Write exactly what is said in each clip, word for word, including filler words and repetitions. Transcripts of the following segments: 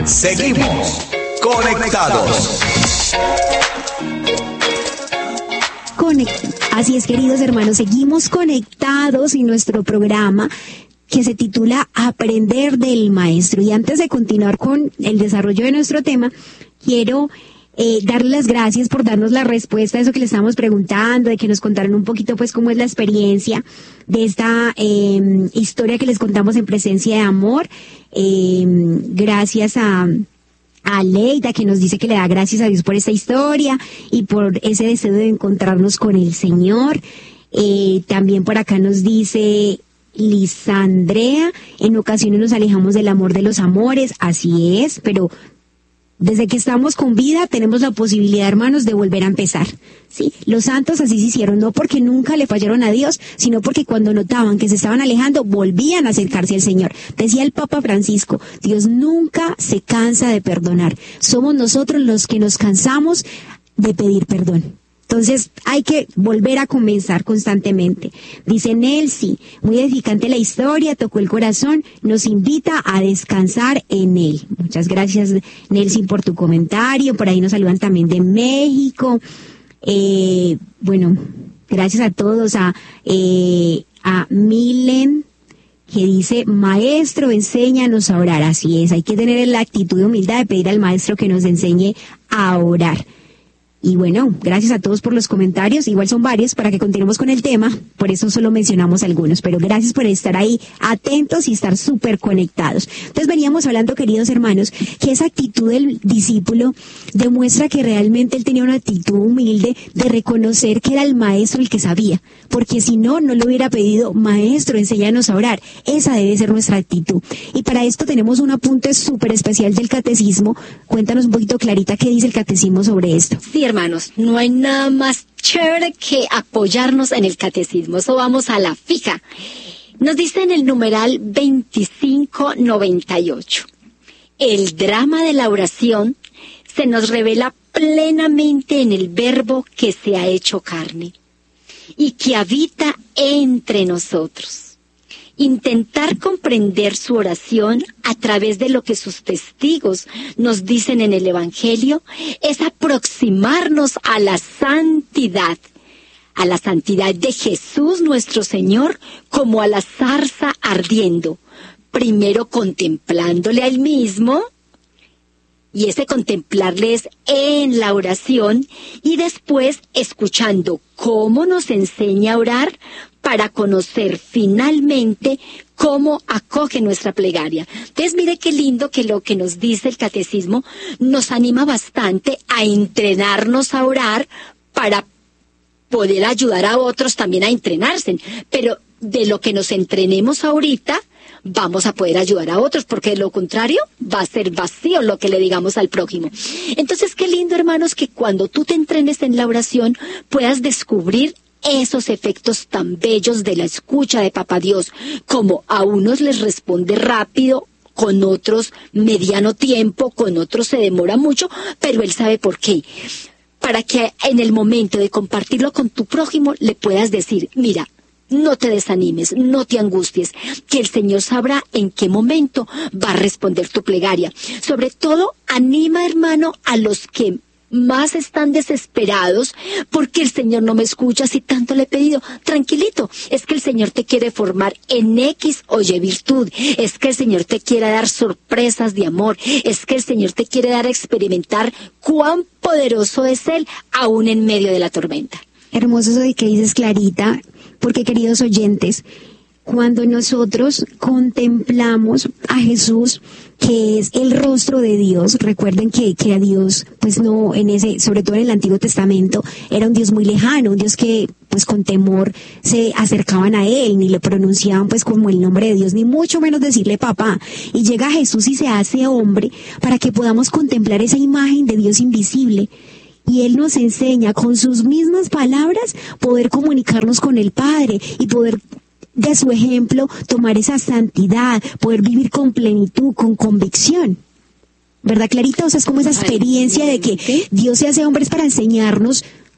Seguimos conectados. Conect- Así es, queridos hermanos, seguimos conectados en nuestro programa que se titula Aprender del Maestro. Y antes de continuar con el desarrollo de nuestro tema, quiero eh, darle las gracias por darnos la respuesta a eso que le estábamos preguntando, de que nos contaran un poquito pues cómo es la experiencia de esta eh, historia que les contamos en Presencia de Amor. Eh, gracias a... a Leida, que nos dice que le da gracias a Dios por esta historia y por ese deseo de encontrarnos con el Señor. Eh, también por acá nos dice Lisandrea, en ocasiones nos alejamos del amor de los amores, así es, pero desde que estamos con vida tenemos la posibilidad, hermanos, de volver a empezar. Sí, los santos así se hicieron, no porque nunca le fallaron a Dios, sino porque cuando notaban que se estaban alejando, volvían a acercarse al Señor. Decía el Papa Francisco, Dios nunca se cansa de perdonar. Somos nosotros los que nos cansamos de pedir perdón. Entonces hay que volver a comenzar constantemente. Dice Nelsi, muy edificante la historia, tocó el corazón, nos invita a descansar en él. Muchas gracias, Nelsi, por tu comentario. Por ahí nos saludan también de México. Eh, bueno, gracias a todos, a, eh, a Milen, que dice, maestro, enséñanos a orar. Así es, hay que tener la actitud de humildad de pedir al maestro que nos enseñe a orar. Y bueno, gracias a todos por los comentarios, igual son varios para que continuemos con el tema, por eso solo mencionamos algunos, pero gracias por estar ahí atentos y estar súper conectados. Entonces veníamos hablando, queridos hermanos, que esa actitud del discípulo demuestra que realmente él tenía una actitud humilde de reconocer que era el maestro el que sabía, porque si no, no le hubiera pedido, maestro, enséñanos a orar. Esa debe ser nuestra actitud. Y para esto tenemos un apunte súper especial del catecismo. Cuéntanos un poquito, Clarita, qué dice el catecismo sobre esto. Sí, hermanos, no hay nada más chévere que apoyarnos en el catecismo. Eso vamos a la fija. Nos dice en el numeral veinticinco noventa y ocho. El drama de la oración se nos revela plenamente en el verbo que se ha hecho carne y que habita entre nosotros. Intentar comprender su oración a través de lo que sus testigos nos dicen en el Evangelio es aproximarnos a la santidad, a la santidad de Jesús nuestro Señor, como a la zarza ardiendo, primero contemplándole a Él mismo, y ese contemplarle es en la oración, y después escuchando cómo nos enseña a orar para conocer finalmente cómo acoge nuestra plegaria. Entonces mire qué lindo que lo que nos dice el catecismo nos anima bastante a entrenarnos a orar para poder ayudar a otros también a entrenarse. Pero de lo que nos entrenemos ahorita, vamos a poder ayudar a otros, porque de lo contrario va a ser vacío lo que le digamos al prójimo. Entonces, qué lindo, hermanos, que cuando tú te entrenes en la oración puedas descubrir esos efectos tan bellos de la escucha de Papá Dios, como a unos les responde rápido, con otros mediano tiempo, con otros se demora mucho, pero Él sabe por qué. Para que en el momento de compartirlo con tu prójimo le puedas decir, mira, no te desanimes, no te angusties, que el Señor sabrá en qué momento va a responder tu plegaria. Sobre todo, anima, hermano, a los que más están desesperados porque el Señor no me escucha si tanto le he pedido. Tranquilito, es que el Señor te quiere formar en X o Y virtud, es que el Señor te quiere dar sorpresas de amor, es que el Señor te quiere dar a experimentar cuán poderoso es Él aún en medio de la tormenta. Hermoso eso de que dices, Clarita, porque, queridos oyentes, cuando nosotros contemplamos a Jesús, que es el rostro de Dios, recuerden que, que a Dios, pues no, en ese, sobre todo en el Antiguo Testamento, era un Dios muy lejano, un Dios que, pues con temor se acercaban a Él, ni le pronunciaban pues como el nombre de Dios, ni mucho menos decirle papá. Y llega Jesús y se hace hombre para que podamos contemplar esa imagen de Dios invisible. Y Él nos enseña con sus mismas palabras poder comunicarnos con el Padre y poder de su ejemplo tomar esa santidad, poder vivir con plenitud, con convicción. ¿Verdad, Clarita? O sea, es como esa experiencia de que Dios se hace hombre es para enseñarnos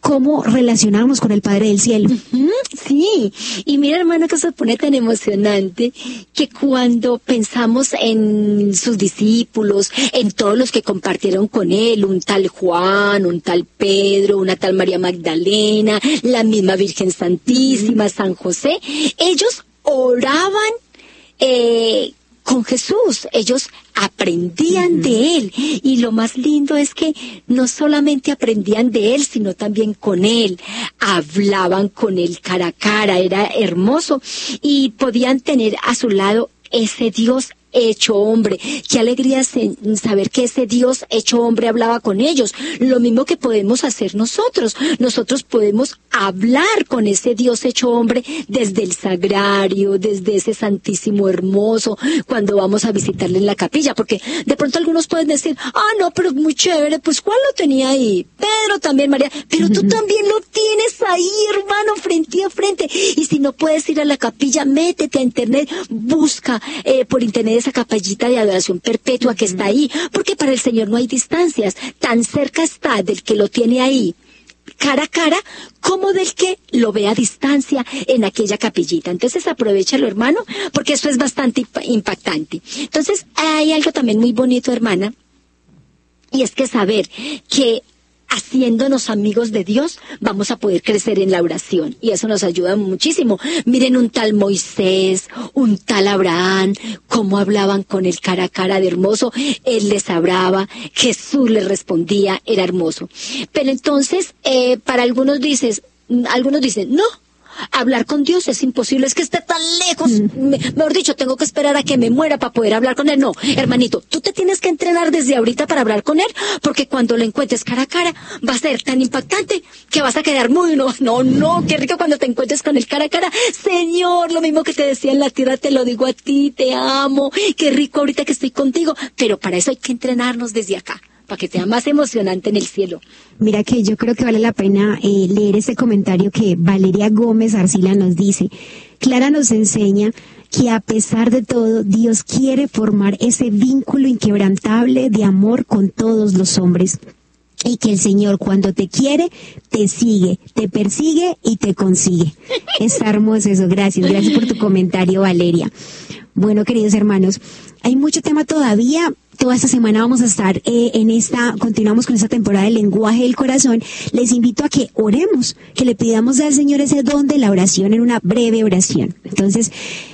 cómo relacionarnos con el Padre del Cielo. Uh-huh, sí, y mira, hermano, que se pone tan emocionante que cuando pensamos en sus discípulos, en todos los que compartieron con él, un tal Juan, un tal Pedro, una tal María Magdalena, la misma Virgen Santísima, uh-huh. San José, ellos oraban eh, con Jesús, ellos aprendían uh-huh. de él, y lo más lindo es que no solamente aprendían de él, sino también con él, hablaban con él cara a cara, era hermoso, y podían tener a su lado ese Dios hecho hombre. Qué alegría saber que ese Dios hecho hombre hablaba con ellos. Lo mismo que podemos hacer nosotros. Nosotros podemos hablar con ese Dios hecho hombre desde el sagrario, desde ese Santísimo hermoso, cuando vamos a visitarle en la capilla, porque de pronto algunos pueden decir, ah, no, pero es muy chévere, pues ¿cuál lo tenía ahí? Pedro también, María, pero tú también lo tienes ahí, hermano, frente a frente. Y si no puedes ir a la capilla, métete a internet, busca eh, por internet esa capellita de adoración perpetua uh-huh. que está ahí, porque para el Señor no hay distancias, tan cerca está del que lo tiene ahí cara a cara como del que lo ve a distancia en aquella capellita. Entonces aprovechalo, hermano, porque eso es bastante impactante. Entonces hay algo también muy bonito, hermana, y es que saber que haciéndonos amigos de Dios, vamos a poder crecer en la oración, y eso nos ayuda muchísimo. Miren un tal Moisés, un tal Abraham, cómo hablaban con él cara a cara de hermoso, él les hablaba, Jesús les respondía, era hermoso. Pero entonces, eh, para algunos dices, algunos dicen, no, hablar con Dios es imposible, es que está tan lejos, mm. me, mejor dicho, tengo que esperar a que me muera para poder hablar con él. No, hermanito, tú te tienes que entrenar desde ahorita para hablar con él, porque cuando lo encuentres cara a cara, va a ser tan impactante que vas a quedar muy, no, no, no, qué rico cuando te encuentres con él cara a cara. Señor, lo mismo que te decía en la tierra, te lo digo a ti, te amo, qué rico ahorita que estoy contigo, pero para eso hay que entrenarnos desde acá, para que sea más emocionante en el cielo. Mira que yo creo que vale la pena eh, leer ese comentario que Valeria Gómez Arcila nos dice. Clara nos enseña que a pesar de todo, Dios quiere formar ese vínculo inquebrantable de amor con todos los hombres. Y que el Señor, cuando te quiere, te sigue, te persigue y te consigue. Está hermoso eso. Gracias, gracias por tu comentario, Valeria. Bueno, queridos hermanos, hay mucho tema todavía. Toda esta semana vamos a estar eh, en esta, continuamos con esta temporada del lenguaje del corazón. Les invito a que oremos, que le pidamos al Señor ese don de la oración en una breve oración. Entonces,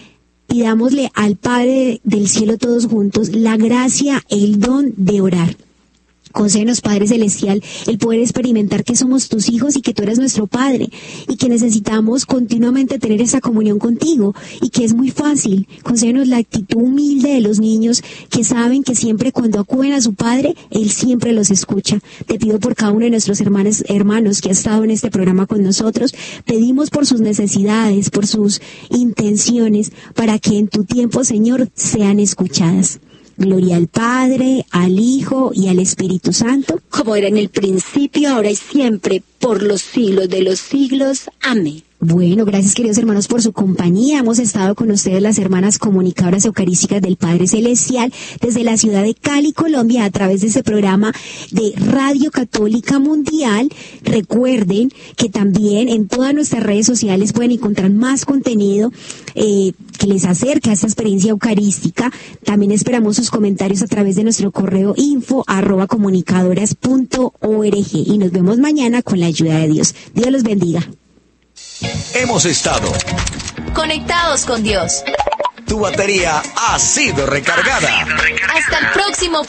pidámosle al Padre del cielo todos juntos la gracia, el don de orar. Concédenos, Padre Celestial, el poder experimentar que somos tus hijos y que tú eres nuestro Padre, y que necesitamos continuamente tener esa comunión contigo, y que es muy fácil. Concédenos la actitud humilde de los niños que saben que siempre cuando acuden a su Padre, Él siempre los escucha. Te pido por cada uno de nuestros hermanos, hermanos que ha estado en este programa con nosotros. Pedimos por sus necesidades, por sus intenciones, para que en tu tiempo, Señor, sean escuchadas. Gloria al Padre, al Hijo y al Espíritu Santo. Como era en el principio, ahora y siempre, por los siglos de los siglos. Amén. Bueno, gracias queridos hermanos por su compañía. Hemos estado con ustedes las hermanas comunicadoras eucarísticas del Padre Celestial desde la ciudad de Cali, Colombia, a través de este programa de Radio Católica Mundial. Recuerden que también en todas nuestras redes sociales pueden encontrar más contenido eh, que les acerca a esta experiencia eucarística. También esperamos sus comentarios a través de nuestro correo info arroba comunicadoras punto org, y nos vemos mañana con la ayuda de Dios. Dios los bendiga. Hemos estado conectados con Dios. Tu batería ha sido recargada. Hasta el próximo